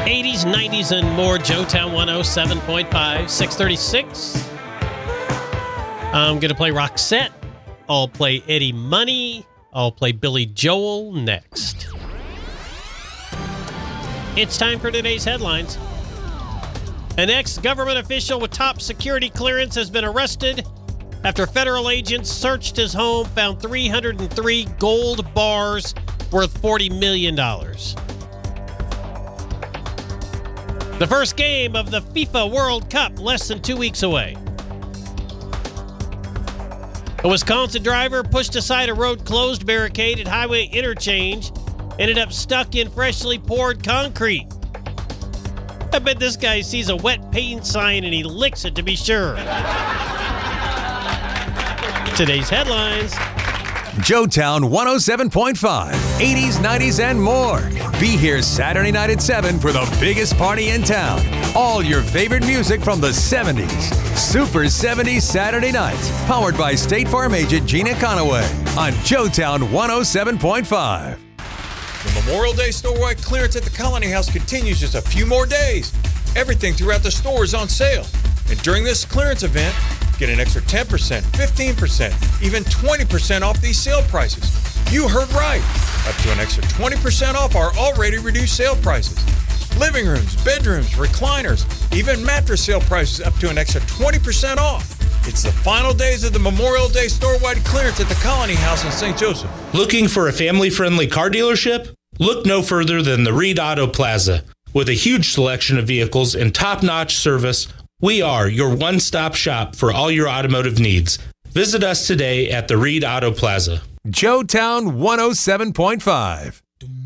80s, 90s, and more. Joetown 107.5, 636. I'm going to play Roxette. I'll play Eddie Money. I'll play Billy Joel next. It's time for today's headlines. An ex-government official with top security clearance has been arrested after federal agents searched his home, found 303 gold bars worth $40 million. The first game of the FIFA World Cup less than 2 weeks away. A Wisconsin driver pushed aside a road-closed barricade at highway interchange, ended up stuck in freshly poured concrete. I bet this guy sees a wet paint sign and he licks it to be sure. Today's headlines. Joetown 107.5, 80s, 90s, and more. Be here Saturday night at 7 for the biggest party in town. All your favorite music from the 70s. Super 70s Saturday nights. Powered by State Farm agent Gina Conaway on Joetown 107.5. The Memorial Day store-wide clearance at the Colony House continues just a few more days. Everything throughout the store is on sale. And during this clearance event, get an extra 10%, 15%, even 20% off these sale prices. You heard right. Up to an extra 20% off our already reduced sale prices. Living rooms, bedrooms, recliners, even mattress sale prices up to an extra 20% off. It's the final days of the Memorial Day store-wide clearance at the Colony House in St. Joseph. Looking for a family-friendly car dealership? Look no further than the Reed Auto Plaza. With a huge selection of vehicles and top-notch service, we are your one-stop shop for all your automotive needs. Visit us today at the Reed Auto Plaza. Joetown 107.5.